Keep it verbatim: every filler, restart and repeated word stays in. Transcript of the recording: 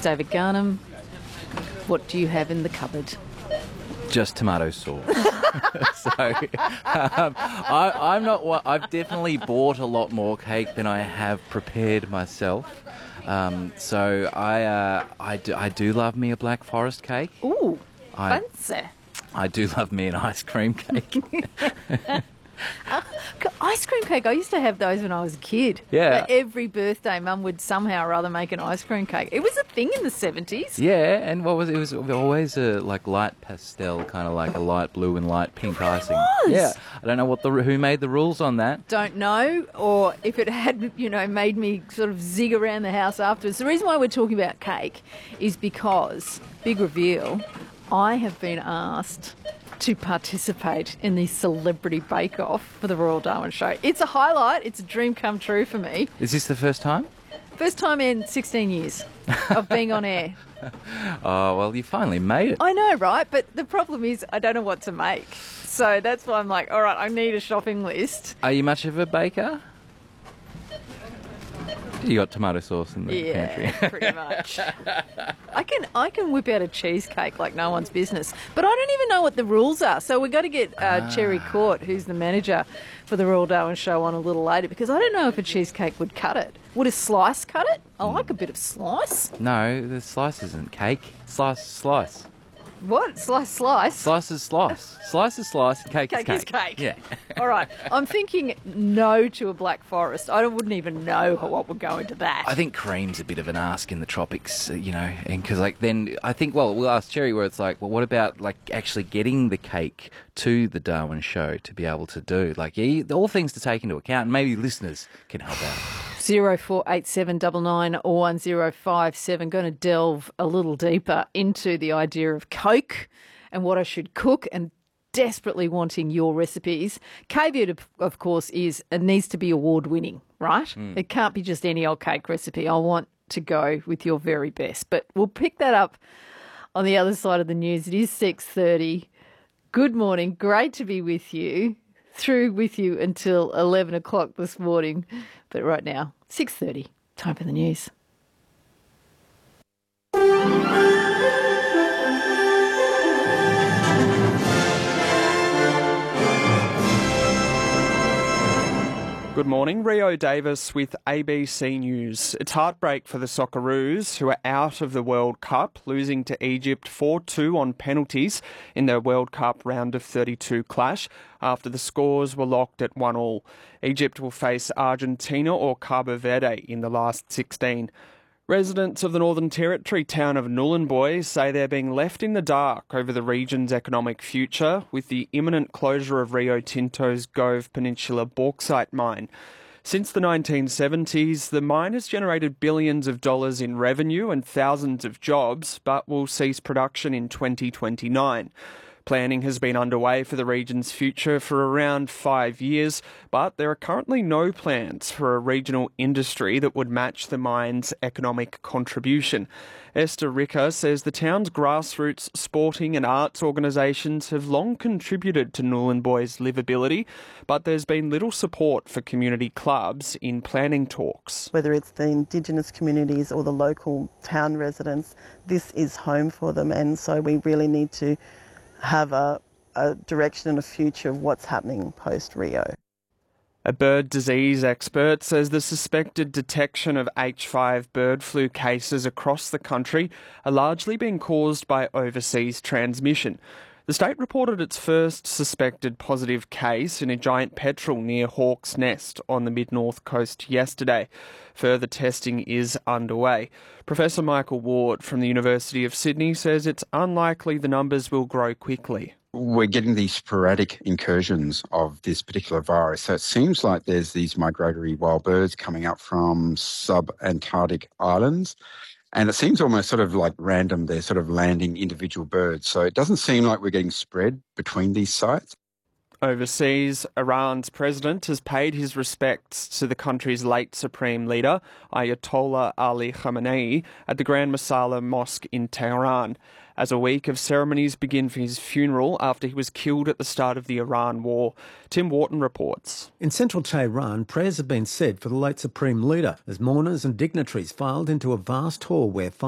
David Garnham, what do you have in the cupboard? Just tomato sauce. so um, I, I'm not. one- I've definitely bought a lot more cake than I have prepared myself. Um, so I, uh, I do. I do love me a Black Forest cake. Ooh, I, fancy. I do love me an ice cream cake. Ice cream cake, I used to have those when I was a kid. Yeah. Like every birthday, Mum would somehow or other make an ice cream cake. It was a thing in the seventies. Yeah, and what was it? It was always a like light pastel, kind of like a light blue and light pink icing. was. Yeah, I don't know what the who made the rules on that. Don't know, or if it had, you know, made me sort of zig around the house afterwards. The reason why we're talking about cake is because, big reveal, I have been asked to participate in the Celebrity Bake Off for the Royal Darwin Show. It's a highlight. It's a dream come true for me. Is this the first time? First time in sixteen years of being on air. Oh, well, you finally made it. I know, right? But the problem is I don't know what to make. So that's why I'm like, all right, I need a shopping list. Are you much of a baker? You got tomato sauce in the Yeah, pantry. pretty much. I can I can whip out a cheesecake like no one's business, but I don't even know what the rules are. So we've got to get uh, Ah. Cherry Court, who's the manager for the Royal Darwin Show, on a little later, because I don't know if a cheesecake would cut it. Would a slice cut it? I like a bit of slice. No, the slice isn't cake. Slice is slice. What? Slice, slice? Slice is slice. Slice is slice and cake, Cake is is cake. cake. Yeah. All right. I'm thinking no to a Black Forest. I wouldn't even know what would go into that. I think cream's a bit of an ask in the tropics, uh, you know, and because like then I think well we'll ask Cherry where it's like, well, what about like actually getting the cake to the Darwin Show to be able to do like yeah, all things to take into account, and maybe listeners can help out. Zero four eight seven nine nine or one zero five seven. Going to delve a little deeper into the idea of Coke and what I should cook, and desperately wanting your recipes. Caveat, of- of course, is it needs to be award winning, right? It can't be just any old cake recipe. I want to go with your very best. But we'll pick that up on the other side of the news. It is six thirty. Good morning. Great to be with you. Through with you until eleven o'clock this morning. But right now, six thirty. Time for the news. Good morning, Rio Davis with A B C News. It's heartbreak for the Socceroos, who are out of the World Cup, losing to Egypt four two on penalties in their World Cup round of thirty-two clash after the scores were locked at one all. Egypt will face Argentina or Cabo Verde in the last sixteen. Residents of the Northern Territory town of Nhulunbuy say they're being left in the dark over the region's economic future with the imminent closure of Rio Tinto's Gove Peninsula bauxite mine. Since the nineteen seventies, the mine has generated billions of dollars in revenue and thousands of jobs, but will cease production in twenty twenty-nine. Planning has been underway for the region's future for around five years, but there are currently no plans for a regional industry that would match the mine's economic contribution. Esther Ricker says the town's grassroots sporting and arts organisations have long contributed to Nhulunbuy's livability, but there's been little support for community clubs in planning talks. Whether it's the Indigenous communities or the local town residents, this is home for them, and so we really need to have a, a direction and a future of what's happening post-Rio. A bird disease expert says the suspected detection of H five bird flu cases across the country are largely being caused by overseas transmission. The state reported its first suspected positive case in a giant petrel near Hawke's Nest on the mid-north coast yesterday. Further testing is underway. Professor Michael Ward from the University of Sydney says it's unlikely the numbers will grow quickly. We're getting these sporadic incursions of this particular virus. So it seems like there's these migratory wild birds coming up from sub-Antarctic islands. And it seems almost sort of like random. They're sort of landing individual birds. So it doesn't seem like we're getting spread between these sites. Overseas, Iran's president has paid his respects to the country's late supreme leader, Ayatollah Ali Khamenei, at the Grand Masala Mosque in Tehran, as a week of ceremonies begin for his funeral after he was killed at the start of the Iran war. Tim Wharton reports. In central Tehran, prayers have been said for the late supreme leader as mourners and dignitaries filed into a vast hall where